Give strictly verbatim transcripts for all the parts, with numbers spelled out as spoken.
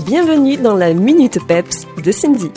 Bienvenue dans la Minute Peps de Cindy.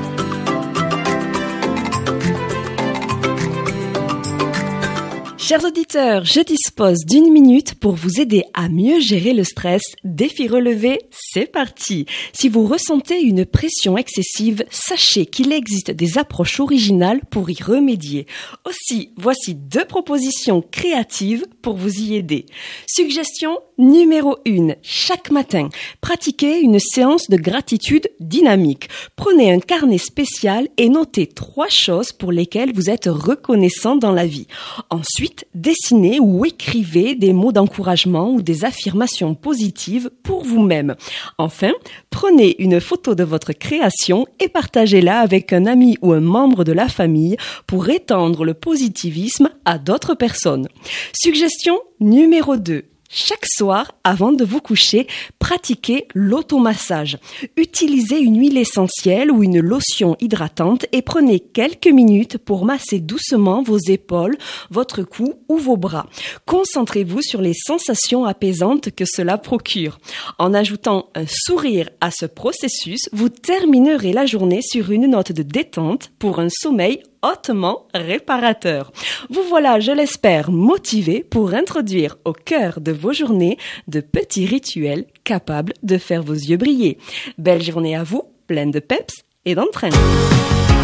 Chers auditeurs, je dispose d'une minute pour vous aider à mieux gérer le stress. Défi relevé, c'est parti. Si vous ressentez une pression excessive, sachez qu'il existe des approches originales pour y remédier. Aussi, voici deux propositions créatives pour vous y aider. Suggestion numéro un. Chaque matin, pratiquez une séance de gratitude dynamique. Prenez un carnet spécial et notez trois choses pour lesquelles vous êtes reconnaissant dans la vie. Ensuite, dessinez ou écrivez des mots d'encouragement ou des affirmations positives pour vous-même. Enfin, prenez une photo de votre création et partagez-la avec un ami ou un membre de la famille pour étendre le positivisme à d'autres personnes. Suggestion numéro deux. Chaque soir, avant de vous coucher, pratiquez l'automassage. Utilisez une huile essentielle ou une lotion hydratante et prenez quelques minutes pour masser doucement vos épaules, votre cou ou vos bras. Concentrez-vous sur les sensations apaisantes que cela procure. En ajoutant un sourire à ce processus, vous terminerez la journée sur une note de détente pour un sommeil hautement réparateur. Vous voilà, je l'espère, motivé pour introduire au cœur de vos journées de petits rituels capables de faire vos yeux briller. Belle journée à vous, pleine de peps et d'entrain.